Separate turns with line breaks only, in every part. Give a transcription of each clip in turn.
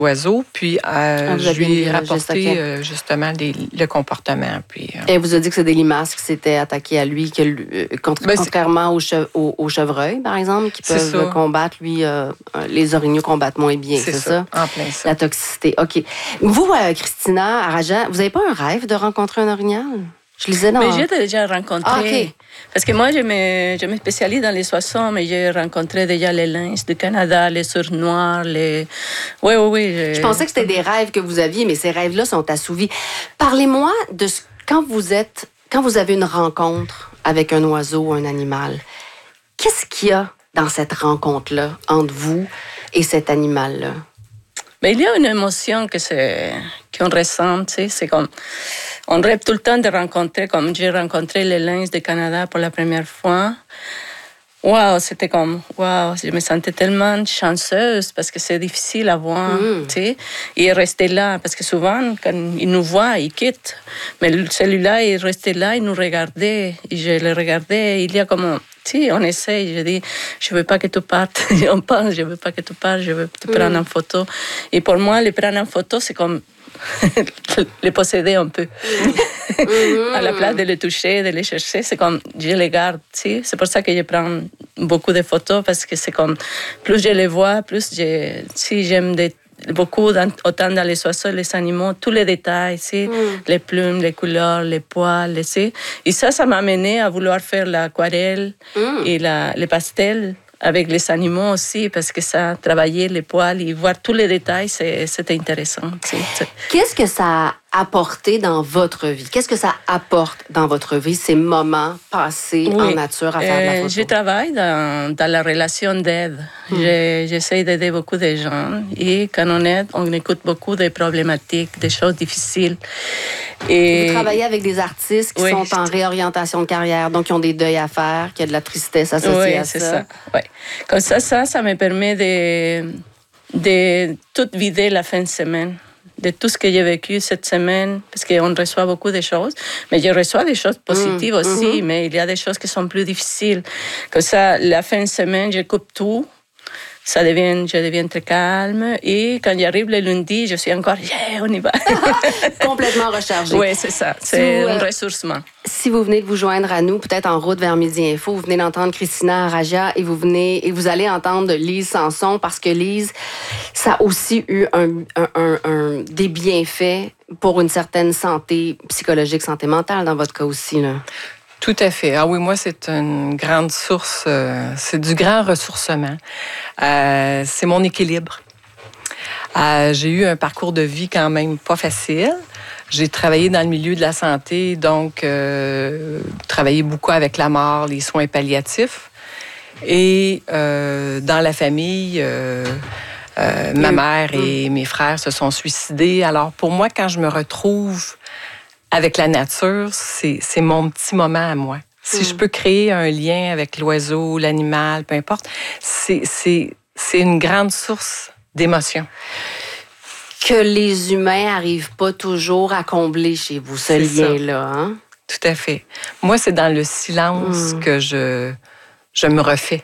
oiseau, puis je lui ai rapporté justement le comportement. Puis,
Et elle vous a dit que c'est des limaces qui s'étaient attaquées à lui, contrairement aux chevreuils, par exemple, qui peuvent combattre. Lui, les orignaux combattent moins bien, c'est ça?
En plein ça.
La toxicité, OK. Vous, Christina Araja, vous n'avez pas un rêve de rencontrer un orignal? Je lisais dans...
Mais j'ai déjà rencontré.
Ah, OK.
Parce que moi, je me spécialise dans les oiseaux, mais j'ai rencontré déjà les lynx du Canada, les sourds noirs, les... Oui.
Je pensais que c'était des rêves que vous aviez, mais ces rêves-là sont assouvis. Parlez-moi de quand vous avez une rencontre avec un oiseau ou un animal, qu'est-ce qu'il y a dans cette rencontre-là entre vous et cet animal-là?
Mais il y a une émotion qu'on ressent, tu sais, c'est comme... On rêve tout le temps de rencontrer, comme j'ai rencontré les lynx du Canada pour la première fois. Waouh, c'était comme, waouh, je me sentais tellement chanceuse parce que c'est difficile à voir, tu sais. Et rester là, parce que souvent, quand ils nous voient, ils quittent. Mais celui-là, il restait là, il nous regardait. Et je le regardais, il y a comme... Tu sais, on essaye, je dis, je veux pas que tu partes. On pense, je veux pas que tu partes, je veux te prendre en photo. Et pour moi, le prendre en photo, c'est comme les posséder un peu. À la place de les toucher, de les chercher, c'est comme, je les garde, tu sais. C'est pour ça que je prends beaucoup de photos, parce que c'est comme, plus je les vois, plus j'aime beaucoup, autant dans les oiseaux, les animaux, tous les détails, tu sais, les plumes, les couleurs, les poils, tu sais. Et ça m'a amené à vouloir faire l'aquarelle et les pastels avec les animaux aussi, parce que ça, travailler les poils et voir tous les détails, c'était intéressant.
Qu'est-ce que ça a apporté dans votre vie? Qu'est-ce que ça apporte dans votre vie, ces moments passés en nature à faire de la photo?
Je travaille dans la relation d'aide. J'essaie d'aider beaucoup de gens. Et quand on aide, on écoute beaucoup de problématiques, des choses difficiles. Et
vous travaillez avec des artistes qui sont en réorientation de carrière, donc qui ont des deuils à faire, qui a de la tristesse associée à ça.
Oui, c'est ça. Ouais. Comme ça me permet de tout vider la fin de semaine, de tout ce que j'ai vécu cette semaine, parce qu'on reçoit beaucoup de choses, mais je reçois des choses positives aussi, mais il y a des choses qui sont plus difficiles. Comme ça, la fin de semaine, je coupe tout. Je deviens très calme. Et quand j'arrive le lundi, je suis encore, on y va.
Complètement rechargée.
Oui, c'est ça. C'est un ressourcement.
Si vous venez de vous joindre à nous, peut-être en route vers Midi Info, vous venez d'entendre Christina Araja et vous allez entendre Lise Sanson, parce que Lise, ça a aussi eu des bienfaits pour une certaine santé psychologique, santé mentale dans votre cas aussi, là.
Tout à fait. Ah oui, moi, c'est une grande source, c'est du grand ressourcement. C'est mon équilibre. J'ai eu un parcours de vie quand même pas facile. J'ai travaillé dans le milieu de la santé, donc travaillé beaucoup avec la mort, les soins palliatifs. Et dans la famille, ma mère et mes frères se sont suicidés. Alors pour moi, quand je me retrouve avec la nature, c'est mon petit moment à moi. Si je peux créer un lien avec l'oiseau, l'animal, peu importe, c'est une grande source d'émotion.
Que les humains n'arrivent pas toujours à combler chez vous, ce lien-là. Hein?
Tout à fait. Moi, c'est dans le silence que je me refais.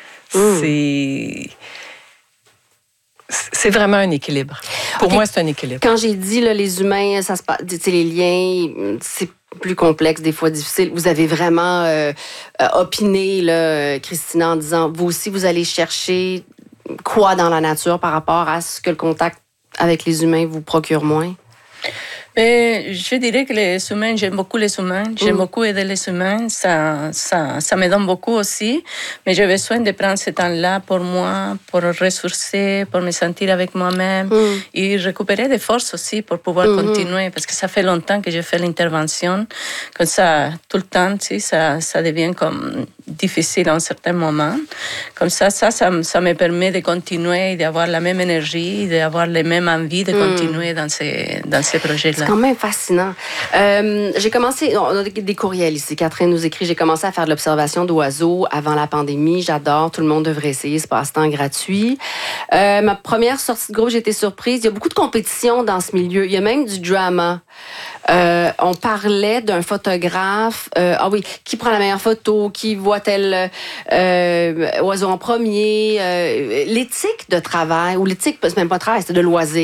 C'est vraiment un équilibre. Pour moi, c'est un équilibre.
Quand j'ai dit là, les humains, ça se passe, les liens, c'est plus complexe, des fois difficile. Vous avez vraiment opiné, là, Christina, en disant, vous aussi, vous allez chercher quoi dans la nature par rapport à ce que le contact avec les humains vous procure moins?
Mais je dirais que les humains, j'aime beaucoup les humains. J'aime beaucoup aider les humains. Ça me donne beaucoup aussi. Mais j'ai besoin de prendre ce temps-là pour moi, pour ressourcer, pour me sentir avec moi-même et récupérer des forces aussi pour pouvoir continuer. Parce que ça fait longtemps que j'ai fait l'intervention. Comme ça, tout le temps, tu sais, ça devient comme difficile à un certain moment. Comme ça me permet de continuer, d'avoir la même énergie, d'avoir les mêmes envies de continuer dans ces projets-là.
C'est quand même fascinant. J'ai commencé, on a des courriels ici. Catherine nous écrit, j'ai commencé à faire de l'observation d'oiseaux avant la pandémie. J'adore, tout le monde devrait essayer ce passe-temps gratuit. Ma première sortie de groupe, j'ai été surprise. Il y a beaucoup de compétition dans ce milieu. Il y a même du drama. On parlait d'un photographe, qui prend la meilleure photo, qui voit tel oiseau en premier. L'éthique de travail, ou l'éthique, c'est même pas de travail, c'est de loisir.